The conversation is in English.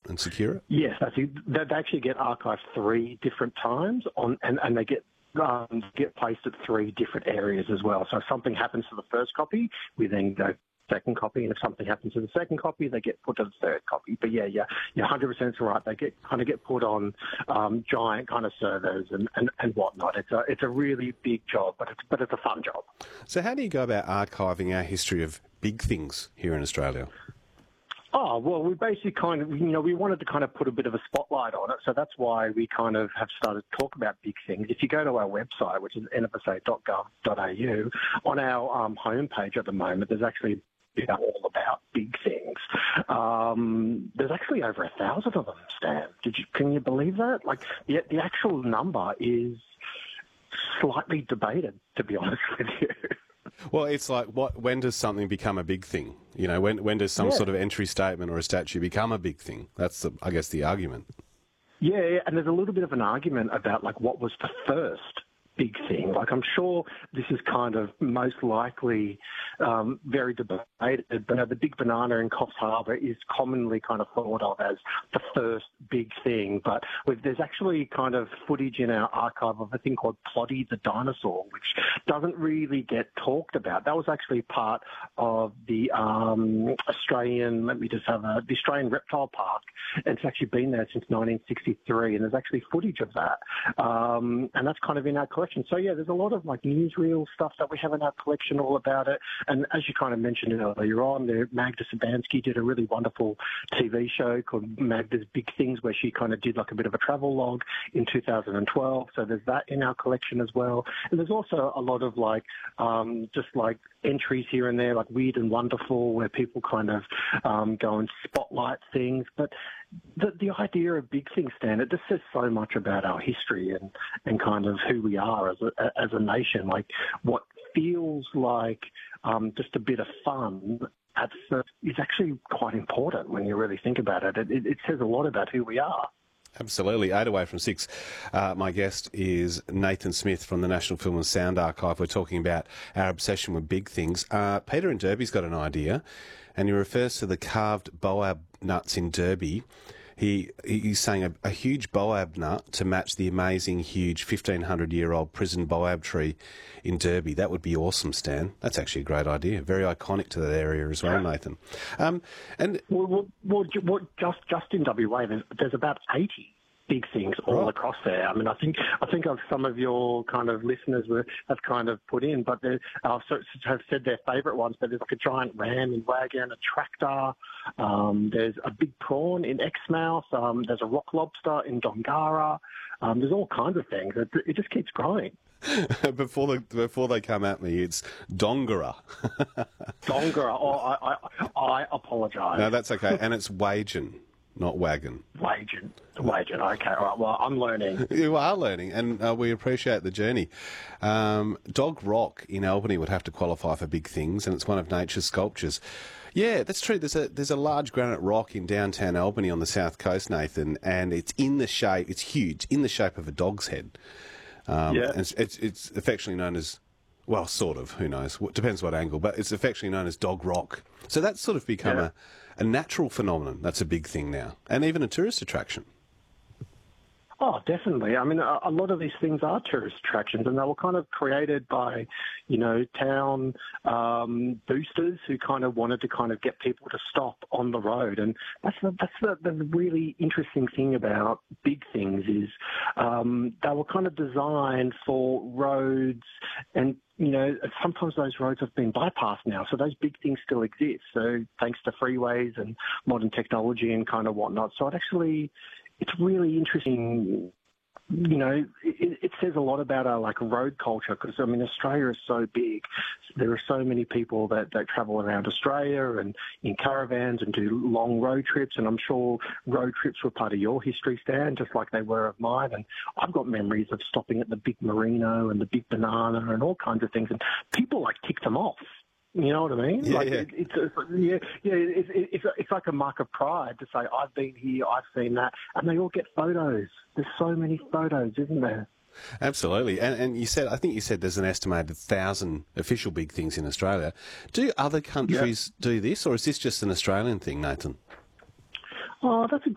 and secure it? Yes, they actually get archived 3 different times and they get placed at 3 different areas as well. So if something happens to the first copy, we then go second copy, and if something happens to the second copy, they get put to the third copy. But you're 100% right. They get put on giant kind of servers and whatnot. It's a really big job, but it's a fun job. So how do you go about archiving our history of big things here in Australia? Oh, well, we basically we wanted to kind of put a bit of a spotlight on it, so that's why we kind of have started to talk about big things. If you go to our website, which is nfsa.gov.au, on our homepage at the moment, there's actually all about big things. There's actually over 1,000 of them, Stan. Can you believe that? Like, the actual number is slightly debated, to be honest with you. Well, it's like, when does something become a big thing? You know, when does some sort of entry statement or a statute become a big thing? That's, I guess, the argument. Yeah, and there's a little bit of an argument about, like, what was the first big thing. Like, I'm sure this is kind of most likely very debated, but the Big Banana in Coffs Harbour is commonly kind of thought of as the first big thing. But there's actually kind of footage in our archive of a thing called Ploddy the dinosaur, which doesn't really get talked about. That was actually part of the Australian Reptile Park, and it's actually been there since 1963, and there's actually footage of that. And that's kind of in our collection. So, yeah, there's a lot of, like, newsreel stuff that we have in our collection all about it. And as you kind of mentioned earlier on, Magda Szubanski did a really wonderful TV show called Magda's Big Things, where she kind of did, like, a bit of a travel log in 2012. So there's that in our collection as well. And there's also a lot of, like, just, like, entries here and there, like Weird and Wonderful, where people kind of go and spotlight things. But the idea of big things, Stan, it just says so much about our history and kind of who we are as a nation. Like, what feels like just a bit of fun at first is actually quite important when you really think about it. It says a lot about who we are. Absolutely. 8 away from 6. My guest is Nathan Smith from the National Film and Sound Archive. We're talking about our obsession with big things. Peter in Derby's got an idea, and he refers to the carved boab nuts in Derby. He's saying a huge boab nut to match the amazing, huge 1,500-year-old prison boab tree in Derby. That would be awesome, Stan. That's actually a great idea. Very iconic to that area as well, Nathan. Just in WA, there's about 80 big things all across there. I mean, I think of some of your kind of listeners have kind of put in, but they have said their favourite ones. But there's like a giant ram in Wagon, a tractor. There's a big prawn in Exmouth. There's a rock lobster in Dongara. There's all kinds of things. It just keeps growing. Before they come at me, it's Dongara. Dongara. Oh, I apologise. No, that's okay. And it's Wagen, not Wagon. Wagen. Okay, all right. Well, I'm learning. You are learning, and we appreciate the journey. Dog Rock in Albany would have to qualify for big things, and it's one of nature's sculptures. Yeah, that's true. There's a large granite rock in downtown Albany on the south coast, Nathan, and it's huge, in the shape of a dog's head. And it's affectionately known as, well, sort of, who knows, depends what angle, but it's affectionately known as Dog Rock. So that's sort of become a natural phenomenon. That's a big thing now, and even a tourist attraction. Oh, definitely. I mean, a lot of these things are tourist attractions, and they were kind of created by, town boosters who kind of wanted to kind of get people to stop on the road. And that's the really interesting thing about big things is they were kind of designed for roads, and sometimes those roads have been bypassed now, so those big things still exist. So thanks to freeways and modern technology and kind of whatnot. So it's really interesting. It says a lot about our road culture because, I mean, Australia is so big. There are so many people that travel around Australia and in caravans and do long road trips. And I'm sure road trips were part of your history, Stan, just like they were of mine. And I've got memories of stopping at the Big Merino and the Big Banana and all kinds of things. And people tick them off. You know what I mean? It's like a mark of pride to say, I've been here, I've seen that, and they all get photos. There's so many photos, isn't there? Absolutely. And I think you said there's an estimated 1,000 official big things in Australia. Do other countries do this, or is this just an Australian thing, Nathan? Oh, that's a